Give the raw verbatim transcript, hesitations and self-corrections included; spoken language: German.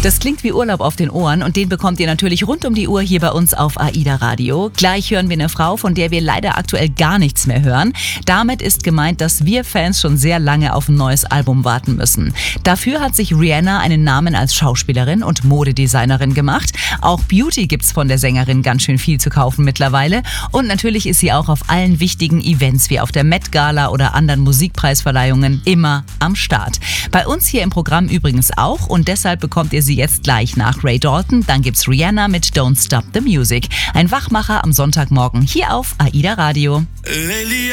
Das klingt wie Urlaub auf den Ohren und den bekommt ihr natürlich rund um die Uhr hier bei uns auf AIDA Radio. Gleich hören wir eine Frau, von der wir leider aktuell gar nichts mehr hören. Damit ist gemeint, dass wir Fans schon sehr lange auf ein neues Album warten müssen. Dafür hat sich Rihanna einen Namen als Schauspielerin und Modedesignerin gemacht. Auch Beauty gibt's von der Sängerin ganz schön viel zu kaufen mittlerweile. Und natürlich ist sie auch auf allen wichtigen Events wie auf der Met Gala oder anderen Musikpreisverleihungen immer am Start. Bei uns hier im Programm übrigens auch und deshalb bekommt ihr sie jetzt gleich nach Ray Dalton. Dann gibt's Rihanna mit Don't Stop the Music. Ein Wachmacher am Sonntagmorgen hier auf AIDA Radio. Lately